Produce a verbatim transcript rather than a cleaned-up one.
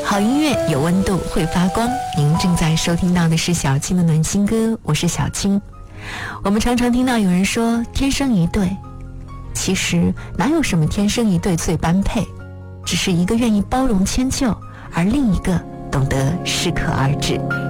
好音乐有温度，会发光。您正在收听到的是小青的暖心歌，我是小青。我们常常听到有人说天生一对，其实哪有什么天生一对最般配，只是一个愿意包容迁就，而另一个懂得适可而止。